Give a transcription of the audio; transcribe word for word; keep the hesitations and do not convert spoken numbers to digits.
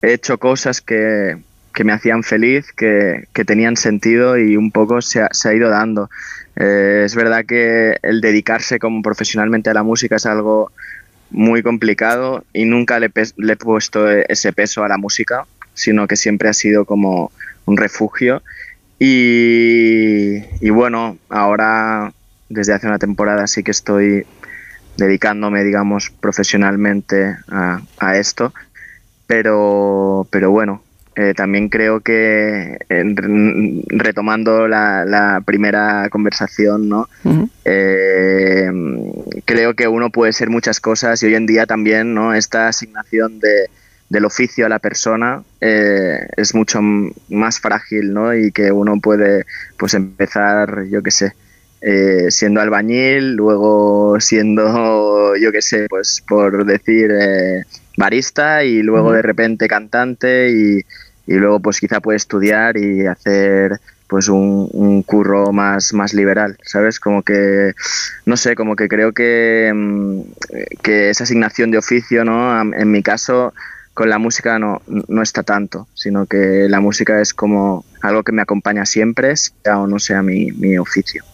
he hecho cosas que, que me hacían feliz, que, que tenían sentido y un poco se ha, se ha ido dando. Eh, es verdad que el dedicarse como profesionalmente a la música es algo muy complicado y nunca le, pes- le he puesto ese peso a la música, sino que siempre ha sido como un refugio. Y, y bueno, ahora desde hace una temporada sí que estoy dedicándome, digamos, profesionalmente a, a esto, pero, pero bueno, eh, también creo que en- retomando la, la primera conversación, ¿no? Ujú. Eh, Creo que uno puede ser muchas cosas y hoy en día también, ¿no? Esta asignación de, del oficio a la persona eh, es mucho m- más frágil, ¿no? Y que uno puede, pues, empezar, yo qué sé, eh, siendo albañil, luego siendo, yo qué sé, pues, por decir, eh, barista y luego de Ujú. repente cantante y, y luego, pues, quizá puede estudiar y hacer pues un, un curro más, más liberal, ¿sabes? Como que, no sé, como que creo que, mm, que esa asignación de oficio, ¿no? Am- En mi caso, con la música no, no está tanto, sino que la música es como algo que me acompaña siempre, sea o no sea mi, mi oficio.